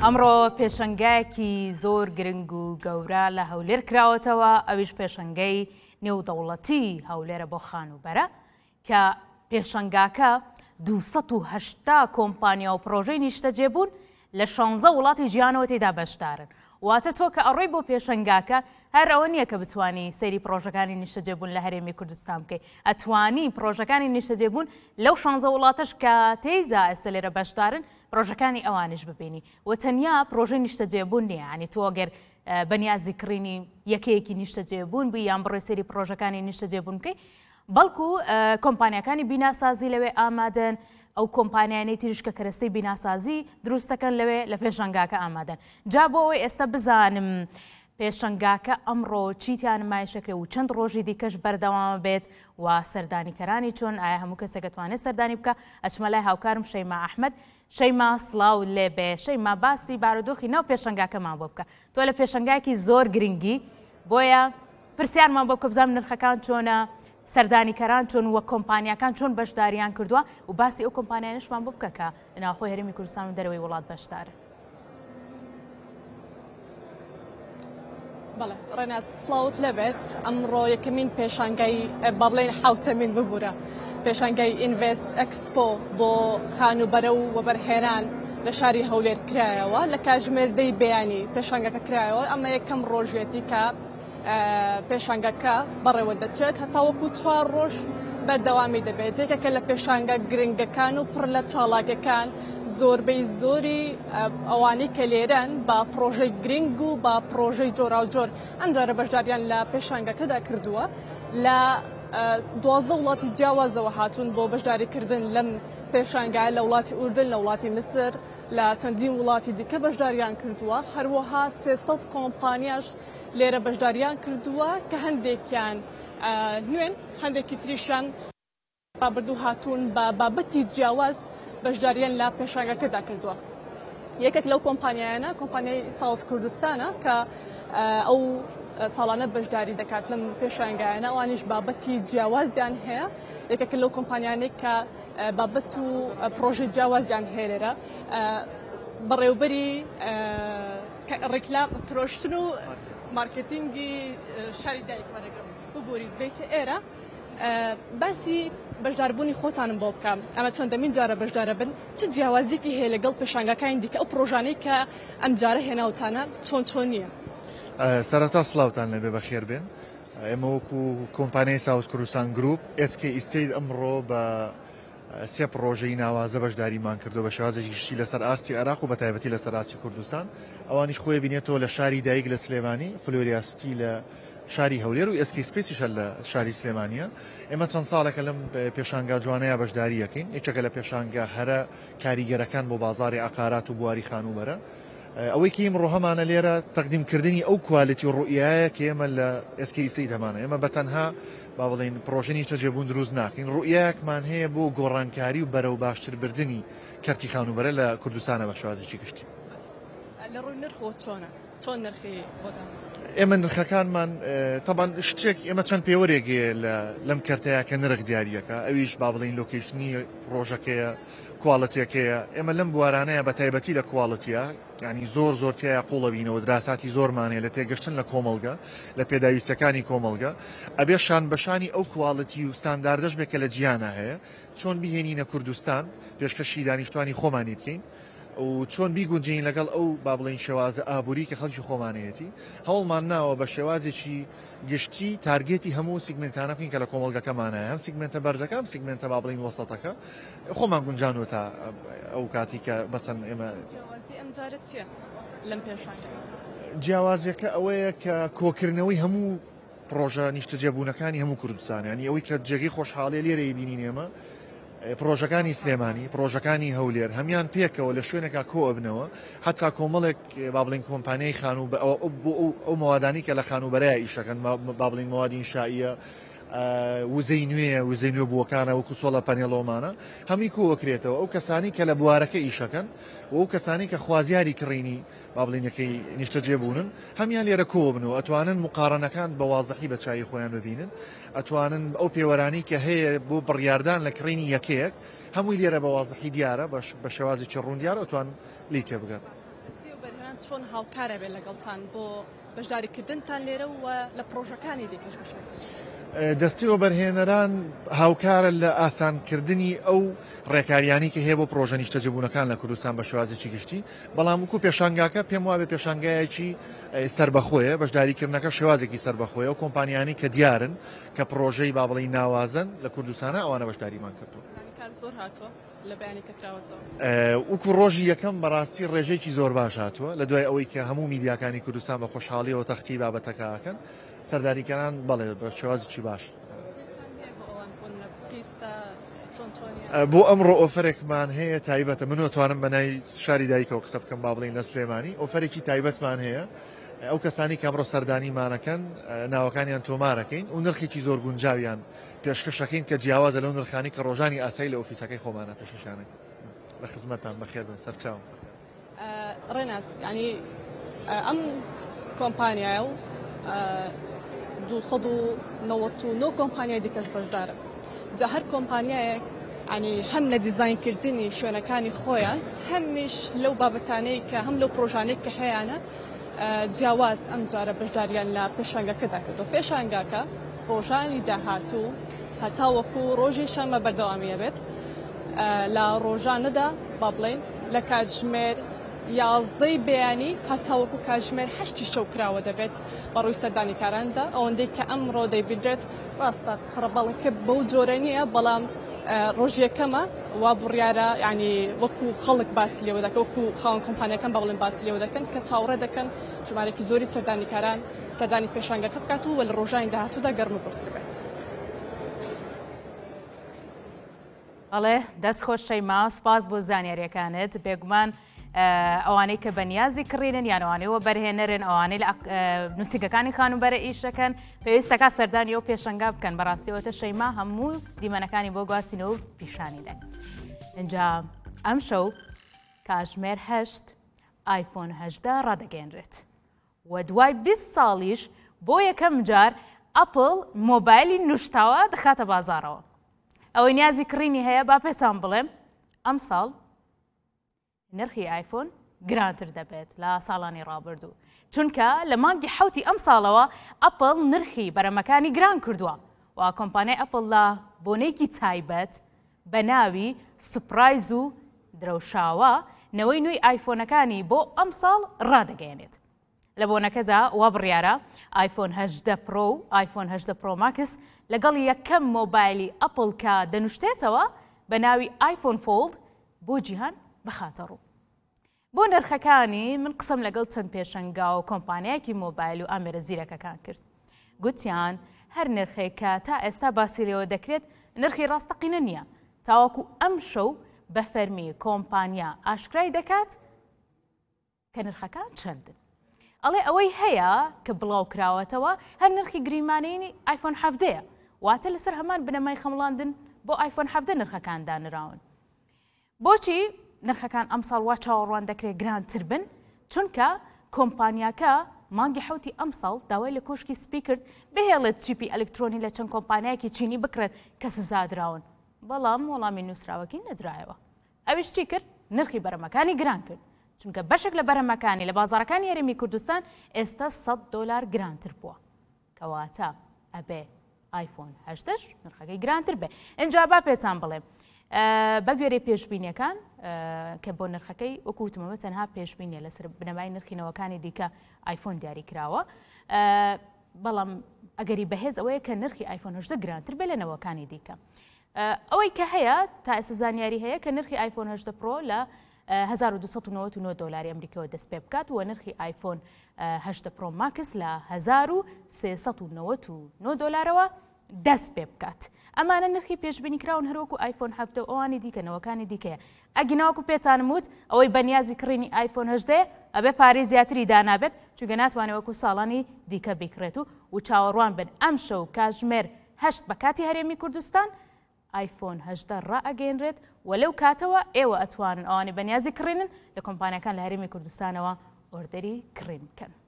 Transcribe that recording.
ئەمڕۆ پێشەنگایەکی زۆر گرنگ و گەورە لە هەولێر کراوەتەوە، ئەویش پێشەنگەی نێودەوڵەتی هەولێرە بۆ خانوبەرە کە پێشەنگاکە 280 کۆمپانیا و پرۆژەی نیشتەجێبوون لە 16 وڵاتی جیهانەوە تێدا بەشدارن. واتە تۆ کە ئەڕۆی بۆ پێشەنگاکە هەر ئەوە نییە کە بتوانی سەیری پرۆژەکانی نیشتەجێبوون لە هەرێمی کوردستان بکەیت، ئەتوانی پرۆژەکانی نیشتەجێبوون لەو 16 وڵاتش کە تێیزا ئێستا لێرە بەشدارن پرۆژەکانی ئەوانش ببینی. و تەنیا پرۆژەی نیشتەجێبوون نییە، ینی تۆ ئەگەر بەنیازی کڕینی یەکەیەکی نیشتەجێبوون بووی یان بڕۆی سەیری پرۆژەکانی نیشتەجێبوون بکەیت، بەڵکو کۆمپانیەکانی بیناسازی لەوێ ئامادەن، ئەو کۆمپانیانەی تریش کە کەرەستەی بیناسازی دروستەکەن لەوێ لە پێشەنگاکە ئامادەن. جا بۆ ئەوەی ئێستا بزانم پێشەنگاکە ئەمڕۆ چیتیان نمایشەکرێ و چەند ڕۆژی دیکەش بەردەوام بێت و سەردانیکەرانی چۆن، ئایا هەموو کەسێک دەتوانێت سەردانی بکە؟ ئەچمە لای هاوکارم شەیما ئەحمەد. شەیما سڵاو لێبێ. شەیما باسی بارودۆخی ناو پێشەنگاکەمان بۆ بکە. تۆ لە پێشەنگایەکی زۆر گرنگی، بۆیە پرسیارمان بۆ بکە بزانم نرخەکان چۆنە، سەردانیکەران چۆن وە کۆمپانیەکان چۆن بەشداریان کردووە و باسی ئەو کۆمپانیانشمان بۆ بکە کە لە ناوخۆی هەرێمی کوردستان و دەرەوەی وڵات بەشدارن. بەڵێ ڕێناز سڵاوت لەبێت. ئەمڕۆ یەکەمین پێشانگای با بڵێن حوتەمین ببوورە پێشانگای ئینڤست ئەکسپۆ بۆ خانوبەرە و وەبەرهێنان لە شاری هەولێر کرایەوە لە کاتژمێردەی بەیانی پێشانگەکە کرایەوە. ئەمە یەکەم ڕۆژێتی کە پێشانگەکە بەڕێوە دەچێت هەتا وەکو 4 ڕۆژ بەردەوامی دەبێت. یەکێکە لە پێشانگە گرنگەکان و پڕ لە چاڵاکەکان زۆربەی زۆری ئەوانەی کە لێرەن با پرۆژەی گرنگ و با پرۆژەی جۆرا و جۆر ئەمجارە بەشداریان لە پێشانگەکەدا کردووە. لە 12 وڵاتی جیاوازەوە هاتوون بۆ بەشداریکردن لەم پێشانگای، لە وڵاتی ئوردن، لە وڵاتی مسر، لە چەندین وڵاتی دیکە بەشداریان کردووە. هەروەها 300 کۆمپانیاش لێرە بەشداریان کردووە کە هەندێکیان نوێن، هەندێکی تریشان بابردوو هاتوون بە بابەتی جیاواز بەشداریان لە پێشانگەکەدا کردووە. یەکێک لەو کۆمپانیایانە کۆمپانیای ساوس کوردستانە کە ئەو ساڵانە بەشداری دەکات لەم پێشانگایانە، ئەوانیش بابەتی جیاوازیان هەیە. یەکێک لەو کۆمپانیانەی کە بابەت و پرۆژەی جیاوازیان هێرێرە بەڕێوبەری ڕێکلام فرۆشتن و مارکتینگی شاری دایکوانەکەم ببوورید بێتە ئێرە باسی بەشداربوونی خۆتانم بۆ بکەم. ئەمە چەندەمین جارە بەشدارە بن، چ جیاوازیەکی هەیە لەگەڵ پێشانگەکانی دیکە ئەو پرۆژانەی کە ئەم جارە هێناوتانە چۆن نییە؟ سەرەتا سڵاوتان لەبێ بەخێر بێن. ئێمە وەکو کۆمپانیای ساوس کوردستان گروپ SK Estate ئەمڕۆ بە 3 پرۆژەی ناوازە بەشداریمان کردو بە شێوازێکی گشتی لەسەر ئاستی عێراق و بەتایبەتی لەسەر ئاستی کوردستان. ئەوانیش خۆی بینێتەوە لە شاری دایک لە سلێمانی، فلۆریاستی لە شاری هەولێر و SK سپیسیشە لە شاری سلێمانیە. ئێمە چەند ساڵێکە لەم پێشانگا جوانەیە بەشداری یەکەین. یەکێکە لە پێشانگا هەرە کاریگەرەکان بۆ بازاری عقارات و بواری خانوبەرە. ئەوەی کە ئێمڕۆ هەمانە لێرە تەقدیمکردنی ئەو کوالیتی و ڕوئیایە کە ئێمە لە SK Estate هەمانە. ئێمە بەتەنها با بڵێن پرۆژەی نیشتەجێبوون دروست ناکەین، ڕوئیایەکمان هەیە بۆ گۆڕانکاری و بەرەو باشتر بردننی کەرتی خانوبەرە لە کوردستانە بە شێوازێکی گشتی. لە ڕووی نرخۆ چۆن نرخی بۆدان؟ ئێمە نرخەکانمان تەبان شتێک ئێمە چەند پێوەرێکێ لەم کەرتەیە کە نرخ دیاریەکە، ئەویش با بڵێن لۆکیشنی ڕۆژەکەیە، کواڵەتیەکەیە. ئێمە لەم بوارانەیە بە تایبەتی لە کواڵەتیە، ینی زۆر تیایە قوڵەبینەوە دراساتی زۆرمانەیە لە تێگەشتن لە کۆمەڵگە، لە پێداویستەکانی کۆمەڵگە، ئەبێ شان بەشانی ئەو کواڵەتی و ستانداردەش بێکە لە جیانە هەیە، چۆن بیهێنینە کوردستان پێشکەشی دانیشتوانی خۆمانی بکەین و چۆن بیگونجین لەگەڵ ئەو با بڵێن شێوازە ئابووری کە خەڵکی خۆمانەتی. هەوڵمان ناوە بە شێوازێکی گشتی تارگێتی هەموو سیگمنتانە بکەین کە لە کۆمەڵگەکەمانە، هەم سیگمنتە بەرزەکە، هەم سیگمنتە با بڵێن وەسەتەکە. خۆمان گونجانەوە تا ئەو کاتی کە بەسەن ئێمە ئەمجارە چییە لەم پێشانگە؟ جیاوازیەکە ئەوەیە کە کۆکردنەوەی هەموو پرۆژە نیشتەجێبوونەکانی هەموو کوردستان، ینی ئەوەی کە جێگەی خۆشحاڵی لێرە بینین ئێمە پرۆژەکانی سلێمانی، پرۆژەکانی هەولێر هەمان پێکەوە لە شوێنێکا کۆئبنەوە، حتا کۆمەڵێک با بڵێن کۆمپانیای ئەو مەوادانی کە لە خانوبەرای ئیشەکەن، با بڵێن مەوادی ئینشائیە، وزەی نوێ بووەکانە وەکو سۆڵە پەنێڵۆمانە هەمی کۆوەکرێتەوە. ئەو کەسانی کە لە بوارەکە ئیشەکەن و ئەو کەسانی کە خوازیاری کڕینی با بڵێنەکەی نیشتەجێبوونن هەمیان لێرە کۆبنەوە، ئەتوانن مقارنەکان بە وازەحی بە چای خۆیان ببینن، ئەتوانن ئەو پێوەرانی کە هەیە بۆ بڕیاردان لە کڕینی یەکەیەک هەمووی لێرە بە وازەحی دیارە بە شێوازی ڕوون دیارە ئەتوان لی تێبگەن. چۆن هاوکارە بێت لەگەڵتان بۆ بەشداریکردنتان لێرە و لە پرۆژەکانی دیکەش بشێت. دەستی وەبەرهێنەران هاوکارە لە ئاسانکردنی ئەو ڕێکاریانی کە هەیە بۆ پرۆژە نیشتەجەبوونەکان لە کوردستان بە شێوازێکی گشتی، بەڵام وەکو پێشانگاکە پێم وابێ پێشانگایەکی سربەخۆیە، بەشداریکردنەکە شێوازێکی سربەخۆیە و کۆمپانیانی کە دیارن کە پرۆژەی با بڵێ ناوازن لە کوردستانە ئەوانە بەشداریمان کردووە. زۆر هاتووە لە بەیانی کە کراوەتەوە. وەکو ڕۆژی یەکەم بەڕاستی ڕێژێکی زۆر باش هاتووە لە دوای ئەوەی کە هەموو میدیاکانی کوردستان بە خۆشحاڵیەوە تەختی بابەتەکەکەن، سەرداریکەران بەڵێ بە شێوازێکی باش. بۆ ئەمڕۆ ئۆفرێکمان هەیە تایبەتە، من توانم بەنای شاری دایکەوە قسە بکەم با بڵێن لە سلێمانی، ئۆفرێکی تایبەتمان هەیە ئەو کەسانی کە ئەمڕۆ سەردانیمانەکەن ناوەکانیان تۆمارەکەین و نرخێکی زۆر گونجاویان پێشکەشەکەین کە جیاوازە لەو نرخانی کە ڕۆژانی ئاسایی لە ئۆفیسەکەی خۆمانە پێششانێک. لە خزمەتان بەخێر بن سەرچاو. ڕێناس ینی ئەم کۆمپانیایە و 299 کۆمپانیای دیکەش بەشدارە. جا هەر کۆمپانیایەک ینی هەم لە دیزاینکردنی شوێنەکانی خۆیان هەمیش لەو بابەتانەی کە هەم لەو پرۆژانەی کە هەیەە جیاواز ئەم جارە بەشداریان لە پێشانگاکەدا کردو. پێشانگاکە ڕۆژانی داهاتوو هەتا وەکو ڕۆژی شەمە بەردەوامیە بێت لە ڕۆژانەدا با بڵێن لە کاتژمێر 11 بەیانی هەتا وەکو کاتژمێر 8 شەو کراوە دەبێت بەڕووی سەردانیکاراندا ئەوەندەی کە ئەمڕۆ دەیبدرێت ڕاستە قڕەبەڵەکە بەو جۆرە نییە، بەڵام ڕۆژیەکەمە وا بڕیارە ینی وەکو خەڵک باسی لێوە دەکەن وەکو خاوەن کۆمپانیەکان با بڵێن باسی لێوە دەکەن کە چاوەڕێ دەکەن ژمارەی زۆری سەردانیکاران سەردانی پێشانگەکە بکات و لە ڕۆژانی داهاتوودا گەرمە بڕتر بێت. بەڵێ دەست خۆش شەیما، سپاس بۆ زانیاریەکانت. بێگومان ئەوانەی کە بەنیازی کڕینن یان ئەوانەیەوە بەرهێنەرن، ئەوانەی لە نووسیگەکانی خانوبەرە ئیشەکەن پێویستەکە سەردانی ئەو پێشەنگا بکەن. بەڕاستیەوەتە شەیما هەموو دیمەنەکانی بۆ گواستینەوە پیشانی دەن. اینجا ئەم شەو کاتژمێر 8 ئایفۆن 18 ڕادەگەێنرێت و دوای 20 ساڵیش بۆ یەکەم جار ئەپڵ مۆبایلی نوشتاوە دەخاتە بازارەوە. ئەوەی نیازی کڕینی هەیە با پێتان بڵێم ئەم ساڵ نرخی ئایفۆن گرانتر دەبێت لە ساڵانی ڕابردوو، چونکە لە مانگی حوتی ئەم ساڵەوە ئەپڵ نرخی بەرەمەکانی گران کردووە و کۆمپانیای ئەپڵ لە بۆنێکی تایبەت بە ناوی سپرایز و درەوشاوە نەوەی نوێی ئایفۆنەکانی بۆ ئەم ساڵ ڕادەگەێنێت. لە بۆنەکەدا وا بڕیارە ئایفۆن 18 پرۆ و ئایفۆن 18 پرۆ ماکس لەگەڵ یەکەم مۆبایلی ئەپڵ کە دەنوشتێتەوە بە ناوی ئایفۆن فۆڵد بۆ جیهان بخاتە ڕوو. بۆ نرخەکانی من قسم لەگەڵ چەند پێشەنگا و کۆمپانیایەکی مۆبایل و ئامێرە زیرەکەکان کرد. گوتیان هەر نرخێک کە تا ئێستا باسیلەوە دەکرێت نرخی ڕاستەقینە نییە، تاوەکو ئەم شەو بە فەرمی کۆمپانیا ئاشکرای دەکات کە نرخەکان چەندن. ئەڵێ ئەوەی هەیە کە بڵاو کراوەتەوە هەر نرخی گریمانەیەی ئایفۆن 17ەیە، واتە لەسەر هەمان بنەمای خەمڵاندن بۆ ئایفۆن 17 نرخەکان دانراون. بۆچی نرخەکان ئەم ساڵ وا چاوەڕوان دەکرێت گرانتر بن؟ چونکە کۆمپانیاکە مانگی حوتی ئەم ساڵ داوای لە کۆشکی سپی کرد بهێڵێت چیپی ئەلکترۆنی لە چەند کۆمپانیایەکی چینی بکرێت کە سزادراون، بەڵام وەڵامی نووسراوەکی نەدرایەوە. ئەویش چی کرد؟ نرخی بەرەمەکانی گران کرد، چونکە بەشێک لە بەرەمەکانی لە بازاڕەکانی هەرێمی کوردستان ئێستا $100 گرانتر بووە، کەواتە ئەبێ ئایفۆن 18 نرخەکەی گرانتر بێ. اینجا با پێتان بڵێم بە گوێرەی پێشبینیەکان کە بۆ نرخەکەی وەکوتمەوە تەنها پێشبینیە لەسەر بنەمای نرخینەوەکانی دیکە ئایفۆن دیاری کراوە، بەڵام ئەگەری بەهێز ئەوەیە کە نرخی ئایفۆن 18 گرانتر بێ لە نەوەکانی دیکە. ئەوەی کە هەیە تا ئێستا زانیاری هەیە کە نرخی ئایفۆن 18 پرۆ لە $1299 ئەمریکەوە دەست پێ بکات و نرخی ئایفۆن 18 پرۆ ماکس لە $1399ەوە دەست پێ بکات. ئەمانە نرخی پێشبینی کراون هەروەکو ئایفۆن 17 ئەوانی دیکەنەوەکانی دیکەیە. ئەگیناوەکو پێتانم وت ئەوەی بەنیازی کڕینی ئایفۆن 18 ئەبێ پارەی زیاتری دانابێت، چونکە ناتوانێت وەکو ساڵانی دیکە بیکڕێت و چاوەڕوان بن ئەم شەو کاتژمێر 8 بە کاتی هەرێمی کوردستان ئایفۆن 18 ڕائەگەێنرێت و لەو کاتەوە ئێوە ئەتوانن ئەوانەی بەنیازی کڕینن لە کۆمپانیەکان لە هەرێمی کوردستانەوە ئۆردەری کڕین بکەن.